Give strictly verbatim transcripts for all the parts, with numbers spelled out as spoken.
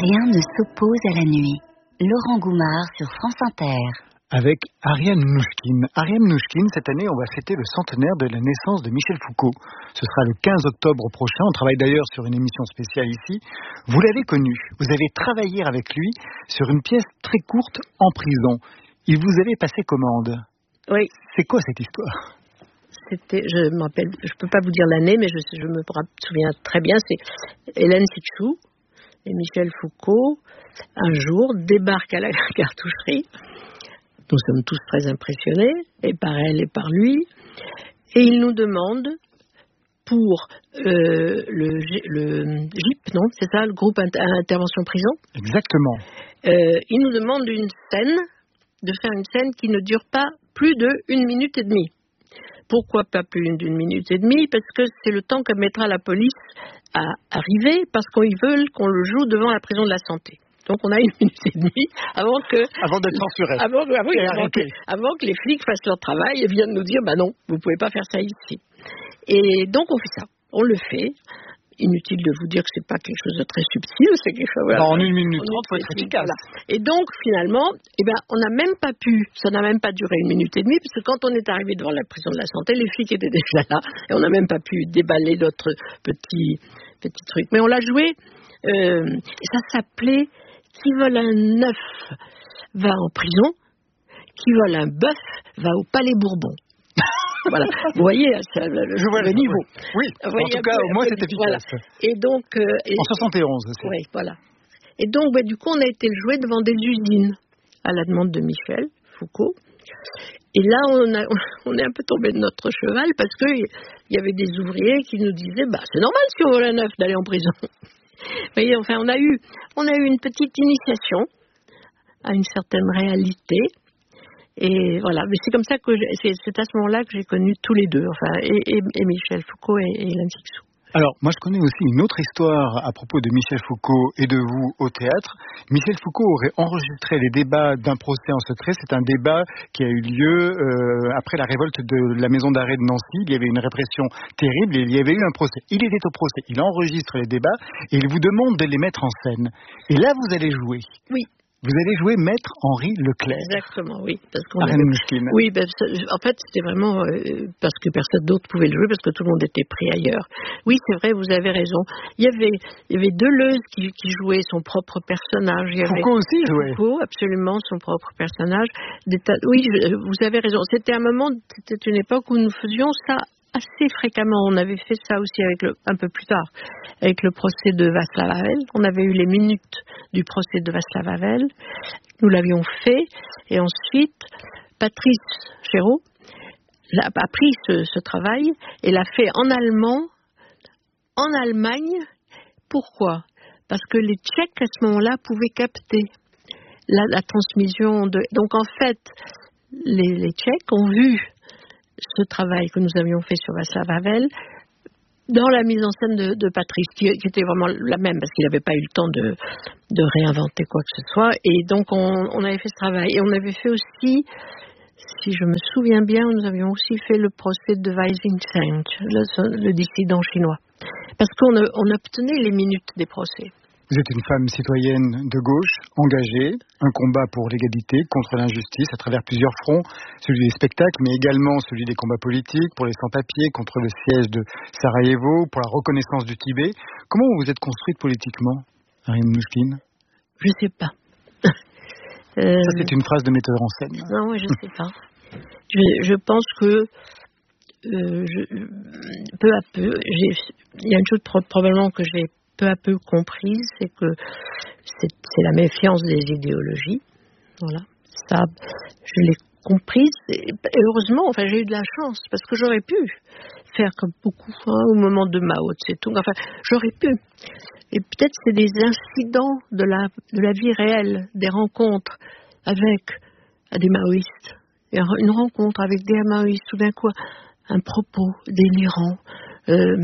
Rien ne s'oppose à la nuit. Laurent Goumard sur France Inter. Avec Ariane Mnouchkine. Ariane Mnouchkine, cette année, on va fêter le centenaire de la naissance de Michel Foucault. Ce sera le quinze octobre prochain. On travaille d'ailleurs sur une émission spéciale ici. Vous l'avez connu. Vous avez travaillé avec lui sur une pièce très courte en prison. Il vous avait passé commande. Oui. C'est quoi cette histoire ? C'était, je me rappelle, je peux pas vous dire l'année, mais je, je me souviens très bien. C'est Hélène Sixou et Michel Foucault. Un jour, débarquent à la cartoucherie. Nous sommes tous très impressionnés, et par elle et par lui. Et il nous demande, pour euh, le, le G I P, non, c'est ça, le groupe Inter- Intervention Prison. Exactement. Euh, il nous demande une scène, de faire une scène qui ne dure pas plus d'une minute et demie. Pourquoi pas plus d'une minute et demie ? Parce que c'est le temps que mettra la police à arriver, parce qu'ils veulent qu'on le joue devant la prison de la Santé. Donc on a une minute et demie avant que... Avant d'être censuré. Avant, ah oui, avant, que, avant que les flics fassent leur travail et viennent nous dire, bah non, vous ne pouvez pas faire ça ici. Et donc on fait ça, on le fait. Inutile de vous dire que c'est pas quelque chose de très subtil, c'est quelque chose... Voilà, en une minute trente, il faut être efficace. Voilà. Et donc finalement, eh ben, on n'a même pas pu, ça n'a même pas duré une minute et demie, parce que quand on est arrivé devant la prison de la Santé, les flics étaient déjà là, et on n'a même pas pu déballer notre petit, petit truc. Mais on l'a joué, euh, et ça s'appelait... Qui vole un œuf va en prison, qui vole un bœuf va au Palais Bourbon. Voilà, vous voyez, c'est le, le, Je vois le niveau. Oui, voyez, en tout cas, au moins c'est efficace. Voilà. Et donc, euh, et, en soixante et onze, c'est. Oui, voilà. Et donc, bah, du coup, on a été le jouer devant des usines, à la demande de Michel Foucault. Et là, on, a, on est un peu tombé de notre cheval, parce qu'il y avait des ouvriers qui nous disaient, bah, c'est normal si on vole un œuf d'aller en prison. Vous voyez, enfin, on a eu, on a eu une petite initiation à une certaine réalité, et voilà. Mais c'est comme ça que c'est, c'est à ce moment-là que j'ai connu tous les deux, enfin, et, et, et Michel Foucault et, et Hélène Sixou. Alors, moi, je connais aussi une autre histoire à propos de Michel Foucault et de vous au théâtre. Michel Foucault aurait enregistré les débats d'un procès en secret. C'est un débat qui a eu lieu euh, après la révolte de la maison d'arrêt de Nancy. Il y avait une répression terrible et il y avait eu un procès. Il était au procès, il enregistre les débats et il vous demande de les mettre en scène. Et là, vous allez jouer. Oui. Vous allez jouer Maître Henri Leclerc. Exactement, oui. Parce qu'on Ariane avait... Mnouchkine. Oui, ben, en fait, c'était vraiment euh, parce que personne d'autre pouvait le jouer, parce que tout le monde était pris ailleurs. Oui, c'est vrai, vous avez raison. Il y avait, il y avait Deleuze qui, qui jouait son propre personnage. Il y avait Foucault aussi jouait. Foucault, absolument, son propre personnage. Des tas... Oui, je, vous avez raison. C'était un moment, c'était une époque où nous faisions ça assez fréquemment. On avait fait ça aussi avec le, un peu plus tard, avec le procès de Václav Havel. On avait eu les minutes du procès de Václav Havel. Nous l'avions fait. Et ensuite, Patrice Chéreau a pris ce, ce travail et l'a fait en allemand, en Allemagne. Pourquoi ? Parce que les Tchèques, à ce moment-là, pouvaient capter la, la transmission de... Donc, en fait, les, les Tchèques ont vu ce travail que nous avions fait sur Václav Havel dans la mise en scène de, de Patrice, qui, qui était vraiment la même, parce qu'il n'avait pas eu le temps de, de réinventer quoi que ce soit. Et donc, on, on avait fait ce travail. Et on avait fait aussi, si je me souviens bien, nous avions aussi fait le procès de Wei Jingsheng, le, le dissident chinois. Parce qu'on on obtenait les minutes des procès. Vous êtes une femme citoyenne de gauche, engagée, un combat pour l'égalité, contre l'injustice, à travers plusieurs fronts, celui des spectacles, mais également celui des combats politiques, pour les sans-papiers, contre le siège de Sarajevo, pour la reconnaissance du Tibet. Comment vous vous êtes construite politiquement, Ariane Mnouchkine ? Je ne sais pas. euh... Ça, c'est une phrase de metteur en scène. Non, je ne sais pas. Je, je pense que euh, je, peu à peu, j'ai, il y a une chose pro- probablement que j'ai peu à peu comprise, c'est que c'est, c'est la méfiance des idéologies. Voilà. Ça, je l'ai comprise. Et heureusement, enfin, j'ai eu de la chance, parce que j'aurais pu faire comme beaucoup hein, au moment de Mao Tse-tung. Enfin, j'aurais pu. Et peut-être c'est des incidents de la, de la vie réelle, des rencontres avec des maoïstes. Une rencontre avec des maoïstes, tout d'un coup, un propos délirant. Euh,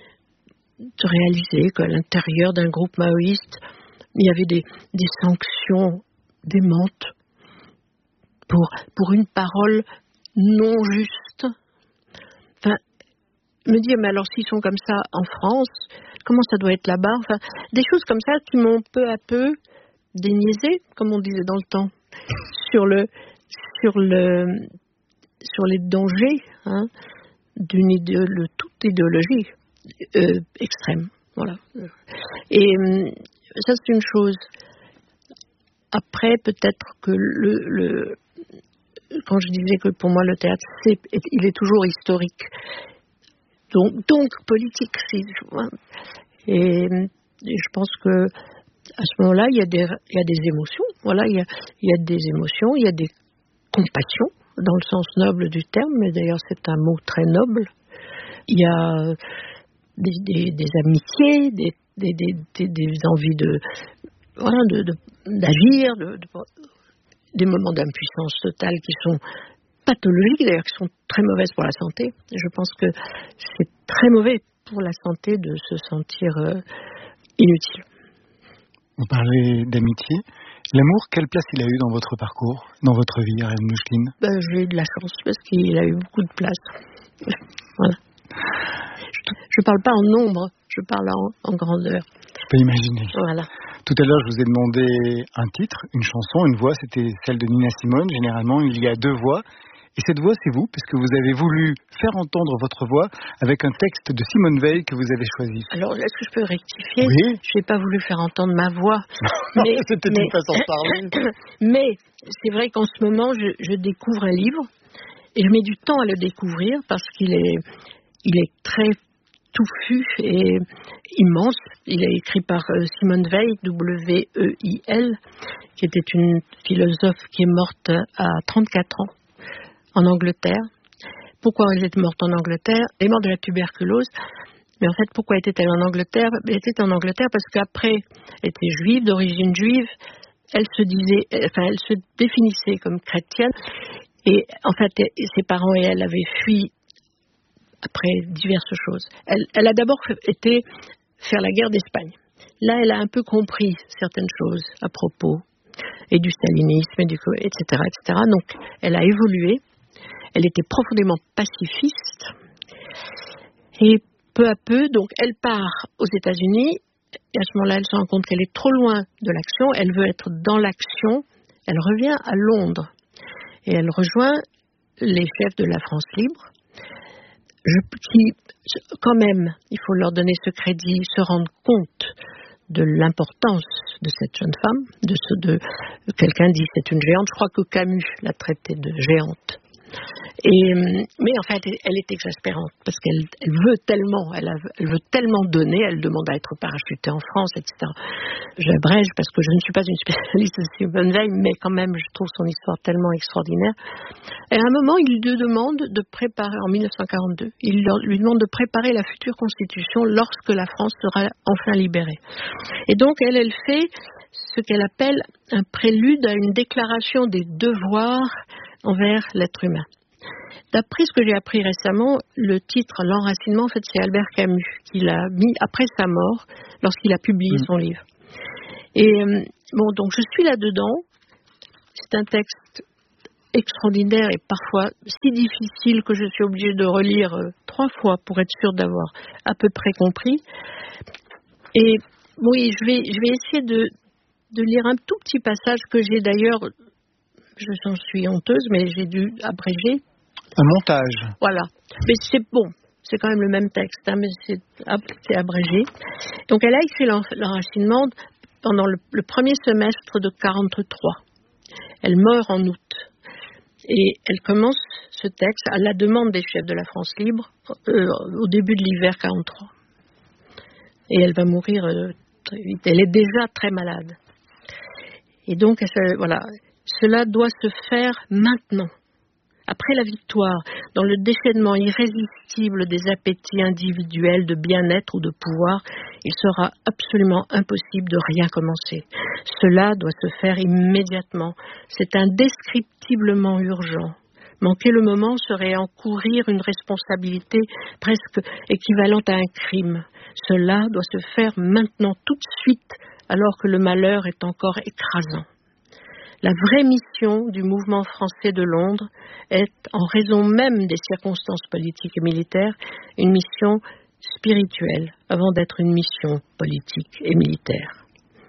de réaliser qu'à l'intérieur d'un groupe maoïste, il y avait des, des sanctions démentes pour, pour une parole non juste. Enfin, me dire, mais alors s'ils sont comme ça en France, comment ça doit être là-bas. Enfin, des choses comme ça qui m'ont peu à peu déniaisé, comme on disait dans le temps, sur le, sur le, sur les dangers hein, d'une idéolo- toute idéologie euh, extrême. Voilà. Et ça, c'est une chose. Après, peut-être que le, le quand je disais que pour moi le théâtre, c'est, il est toujours historique, donc, donc politique. Si, et, et je pense que à ce moment-là, il y a des, il y a des émotions. Voilà, il y a, il y a des émotions, il y a des compassions dans le sens noble du terme. Mais d'ailleurs, c'est un mot très noble. Il y a des, des, des amitiés, des, des, des, des, des envies de, voilà, de, de, d'agir, de, de, des moments d'impuissance totale qui sont pathologiques, d'ailleurs, qui sont très mauvaises pour la santé. Je pense que c'est très mauvais pour la santé de se sentir euh, inutile. Vous parlez d'amitié. L'amour, quelle place il a eu dans votre parcours, dans votre vie, Ariane Mnouchkine? Ben, j'ai eu de la chance parce qu'il a eu beaucoup de place. Voilà. Je ne parle pas en nombre, je parle en, en grandeur. Je peux imaginer. Voilà. Tout à l'heure, je vous ai demandé un titre, une chanson, une voix, c'était celle de Nina Simone. Généralement, il y a deux voix. Et cette voix, c'est vous, puisque vous avez voulu faire entendre votre voix avec un texte de Simone Veil que vous avez choisi. Alors, est-ce que je peux rectifier? Oui. Je n'ai pas voulu faire entendre ma voix. mais, C'était mais, une façon de parler. Mais c'est vrai qu'en ce moment, je, je découvre un livre et je mets du temps à le découvrir parce qu'il est, il est très touffu et immense. Il est écrit par Simone Veil, W E I L, qui était une philosophe qui est morte à trente-quatre ans en Angleterre. Pourquoi elle était morte en Angleterre? Elle est morte de la tuberculose. Mais en fait, pourquoi était-elle en Angleterre? Elle était en Angleterre parce qu'après, elle était juive, d'origine juive. Elle se disait, enfin, elle se définissait comme chrétienne. Et en fait, ses parents et elle avaient fui après diverses choses. Elle, elle a d'abord été faire la guerre d'Espagne. Là, elle a un peu compris certaines choses à propos et du stalinisme, et, du, et cetera, et cetera. Donc, elle a évolué. Elle était profondément pacifiste. Et peu à peu, donc, elle part aux États-Unis. Et à ce moment-là, elle se rend compte qu'elle est trop loin de l'action. Elle veut être dans l'action. Elle revient à Londres. Et elle rejoint les chefs de la France libre. Je, qui, quand même, il faut leur donner ce crédit, se rendre compte de l'importance de cette jeune femme, de ce de quelqu'un dit c'est une géante. Je crois que Camus l'a traitée de géante. Et, mais en fait, elle est exaspérante parce qu'elle elle veut tellement, elle, a, elle veut tellement donner, elle demande à être parachutée en France, et cetera. J'abrège parce que je ne suis pas une spécialiste de Simone Veil, mais quand même, je trouve son histoire tellement extraordinaire. Et à un moment, il lui demande de préparer, en dix-neuf cent quarante-deux, il lui demande de préparer la future constitution lorsque la France sera enfin libérée. Et donc, elle, elle fait ce qu'elle appelle un prélude à une déclaration des devoirs envers l'être humain. D'après ce que j'ai appris récemment, le titre L'enracinement, en fait, c'est Albert Camus qui l'a mis après sa mort, lorsqu'il a publié mmh. son livre. Et bon, donc je suis là-dedans. C'est un texte extraordinaire et parfois si difficile que je suis obligée de relire euh, trois fois pour être sûre d'avoir à peu près compris. Et oui, je vais, je vais essayer de, de lire un tout petit passage que j'ai d'ailleurs, je j'en suis honteuse, mais j'ai dû abréger. Un montage. Voilà. Mais c'est bon, c'est quand même le même texte, hein, mais c'est, hop, c'est abrégé. Donc elle a écrit l'enracinement pendant le, le premier semestre de quarante-trois. Elle meurt en août. Et elle commence ce texte à la demande des chefs de la France libre euh, au début de l'hiver quarante-trois. Et elle va mourir euh, très vite. Elle est déjà très malade. Et donc, elle, voilà, cela doit se faire maintenant. Après la victoire, dans le déchaînement irrésistible des appétits individuels de bien-être ou de pouvoir, il sera absolument impossible de rien commencer. Cela doit se faire immédiatement. C'est indescriptiblement urgent. Manquer le moment serait encourir une responsabilité presque équivalente à un crime. Cela doit se faire maintenant, tout de suite, alors que le malheur est encore écrasant. La vraie mission du mouvement français de Londres est, en raison même des circonstances politiques et militaires, une mission spirituelle avant d'être une mission politique et militaire.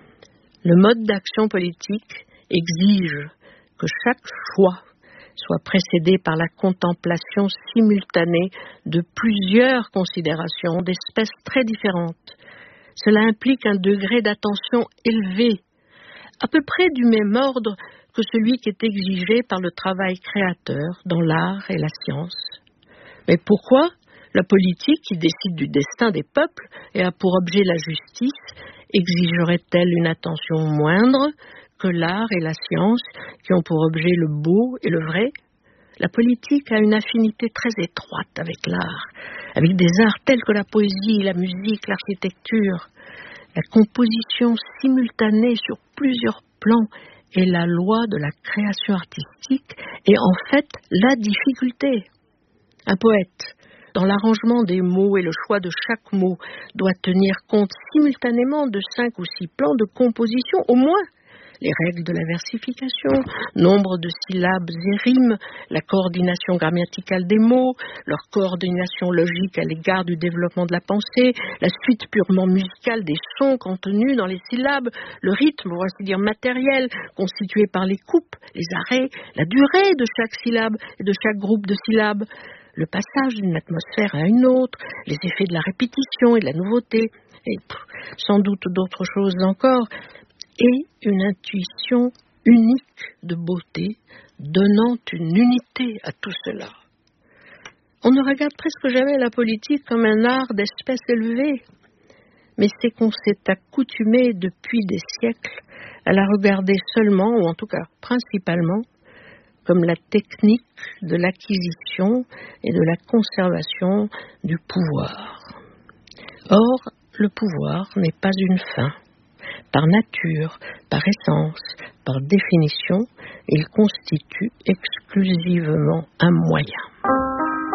Le mode d'action politique exige que chaque choix soit précédé par la contemplation simultanée de plusieurs considérations d'espèces très différentes. Cela implique un degré d'attention élevé, à peu près du même ordre que celui qui est exigé par le travail créateur dans l'art et la science. Mais pourquoi la politique, qui décide du destin des peuples et a pour objet la justice, exigerait-elle une attention moindre que l'art et la science, qui ont pour objet le beau et le vrai? La politique a une affinité très étroite avec l'art, avec des arts tels que la poésie, la musique, l'architecture. La composition simultanée sur plusieurs plans est la loi de la création artistique et en fait la difficulté. Un poète, dans l'arrangement des mots et le choix de chaque mot, doit tenir compte simultanément de cinq ou six plans de composition au moins. Les règles de la versification, nombre de syllabes et rimes, la coordination grammaticale des mots, leur coordination logique à l'égard du développement de la pensée, la suite purement musicale des sons contenus dans les syllabes, le rythme, pour ainsi dire matériel, constitué par les coupes, les arrêts, la durée de chaque syllabe et de chaque groupe de syllabes, le passage d'une atmosphère à une autre, les effets de la répétition et de la nouveauté, et pff, sans doute d'autres choses encore, et une intuition unique de beauté, donnant une unité à tout cela. On ne regarde presque jamais la politique comme un art d'espèce élevée, mais c'est qu'on s'est accoutumé depuis des siècles à la regarder seulement, ou en tout cas principalement, comme la technique de l'acquisition et de la conservation du pouvoir. Or, le pouvoir n'est pas une fin. Par nature, par essence, par définition, il constitue exclusivement un moyen.